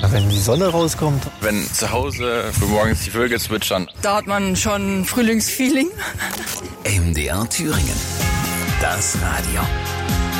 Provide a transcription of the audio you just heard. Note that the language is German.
Ja, wenn die Sonne rauskommt. Wenn zu Hause morgens die Vögel zwitschern. Da hat man schon Frühlingsfeeling. MDR Thüringen. Das Radio.